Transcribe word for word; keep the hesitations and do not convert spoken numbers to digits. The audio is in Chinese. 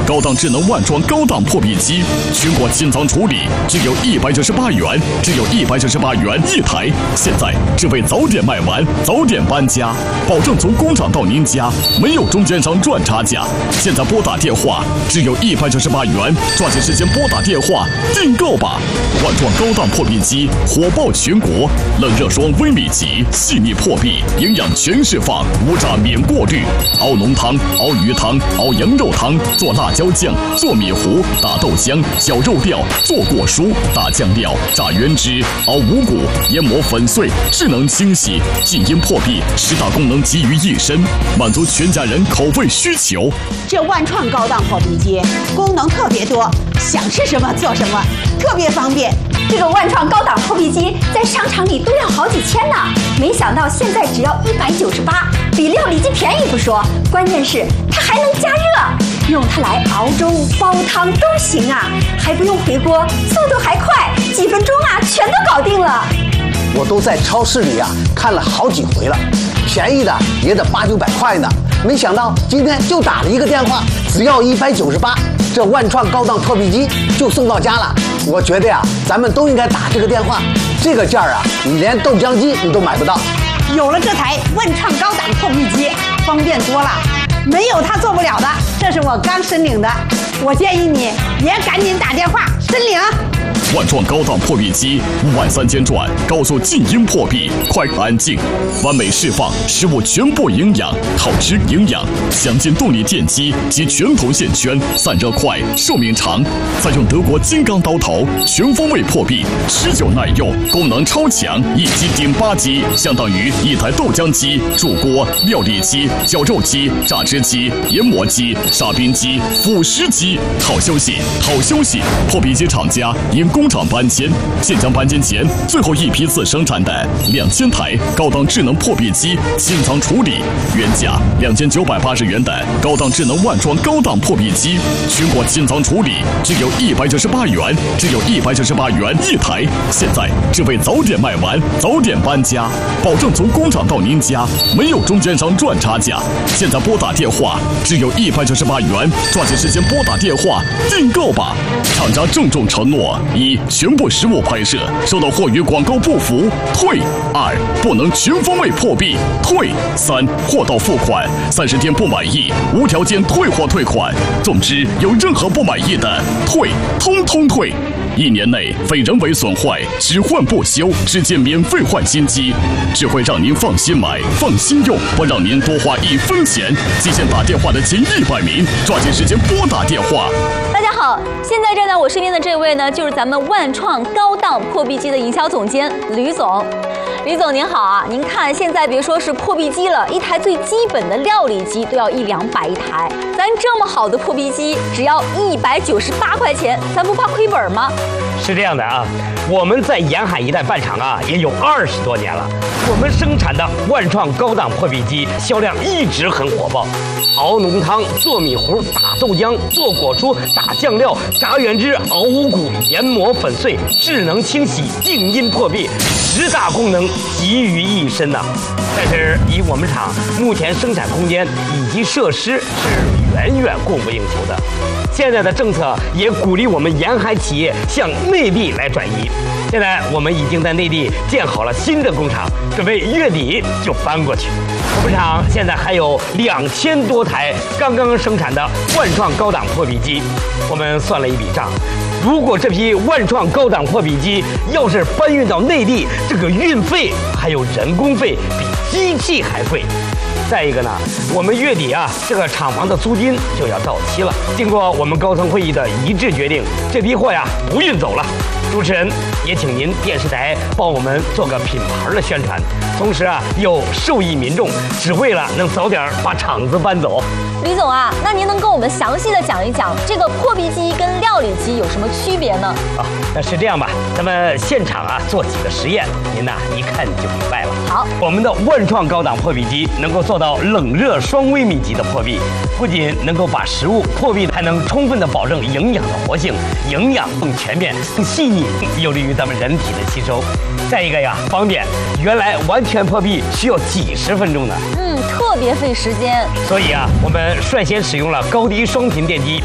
高档智能万创高档破壁机，全国清仓处理，只有一百九十八元，只有一百九十八元一台。现在只为早点卖完，早点搬家，保证从工厂到您家，没有中间商赚差价。现在拨打电话，只有一百九十八元，抓紧时间拨打电话订购吧！万创高档破壁机火爆全国，冷热霜微米级，细腻破壁，营养全释放，无渣免过滤。熬浓汤、熬鱼汤、熬羊肉汤，做辣椒酱、做米糊、打豆浆、搅肉料、做果蔬、打酱料、炸原汁、熬五谷、研磨粉碎，智能清洗，静音破壁，十大功能集于一身，满足全家人口味需求。 这万创高档破壁机功能特别多，想吃什么做什么，特别方便。 这个万创高档破壁机在商场里都要好几千呢，没想到现在只要一百九十八，比料理机便宜不说，关键是它还能加热，用它来熬粥、煲汤都行啊，还不用回锅，速度还快，几分钟啊全都搞定了。 我都在超市里啊看了好几回了，便宜的也得八九百块呢，没想到今天就打了一个电话，只要一百九十八，这万创高档破壁机就送到家了。我觉得呀，咱们都应该打这个电话，这个价儿啊，你连豆浆机你都买不到。 有了这台万创高档破壁机，方便多了，没有它做不了的。这是我刚申领的，我建议你也赶紧打电话申领。 万创高档破壁机，五万三千转，高速静音破壁，快安静，完美释放食物全部营养，好吃营养，详见动力电机及全头线圈，散热快，寿命长。采用德国金刚刀头，全方位破壁，持久耐用，功能超强，一机顶八机，相当于一台豆浆机、煮锅、料理机、绞肉机、榨汁机、研磨机、沙冰机、辅食机。好休息，好休息！破壁机厂家因工厂搬迁，现将搬迁前最后一批次生产的两千台高档智能破壁机清仓处理，原价两千九百八十元的高档智能万创高档破壁机，全国清仓处理只有一百九十八元，只有一百九十八元一台。现在只为早点卖完，早点搬家，保证从工厂到您家，没有中间商赚差价。现在拨打电话只有一百九十八元，抓紧时间拨打电话订购吧！厂家郑重承诺：一、全部实物拍摄，收到货与广告不符退；二、不能全方位破壁退；三、货到付款，三十天不满意无条件退货退款。总之，有任何不满意的退，通通退。一年内非人为损坏，只换不修，直接免费换新机，只会让您放心买、放心用，不让您多花一分钱。极限打电话的前一百名，抓紧时间拨打电话。 大家好，现在站在我身边的这位呢，就是咱们万创高档破壁机的营销总监吕总。吕总您好啊，您看现在别说是破壁机了，一台最基本的料理机都要一两百一台，咱这么好的破壁机只要一百九十八块钱，咱不怕亏本吗？ 是这样的啊，我们在沿海一带办厂啊，也有二十多年了。我们生产的万创高档破壁机销量一直很火爆，熬浓汤、做米糊、打豆浆、做果蔬、打酱料、炸原汁、熬五谷、研磨粉碎、智能清洗、静音破壁，十大功能集于一身呐、啊。但是以我们厂目前生产空间以及设施是远远供不应求的。现在的政策也鼓励我们沿海企业向内地来转移。现在我们已经在内地建好了新的工厂，准备月底就搬过去。我们厂现在还有两千多台刚刚生产的万创高档破壁机。我们算了一笔账，如果这批万创高档破壁机要是搬运到内地，这个运费还有人工费比机器还贵。再一个呢，我们月底啊，这个厂房的租金就要到期了。经过我们高层会议的一致决定，这批货呀不运走了。主持人也请您电视台帮我们做个品牌的宣传，同时啊又受益民众，只为了能早点把厂子搬走。 李总啊，那您能跟我们详细的讲一讲这个破壁机跟料理机有什么区别呢？ 啊，那是这样吧，咱们现场啊做几个实验，您呐一看就明白了。 好， 我们的万创高档破壁机能够做到冷热双微米级的破壁，不仅能够把食物破壁，还能充分的保证营养的活性，营养更全面、更细腻，有利于咱们人体的吸收。再一个呀，方便，原来完全破壁需要几十分钟呢， 嗯，特别费时间。 所以啊，我们率先使用了高低双频电机。